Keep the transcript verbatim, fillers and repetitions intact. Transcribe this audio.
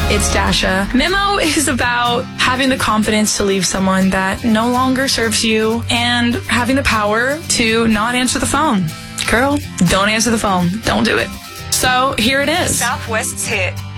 It's Dasha. Memo is about having the confidence to leave someone that no longer serves you and having the power to not answer the phone. Girl, don't answer the phone. Don't do it. So here it is. Southwest's hit.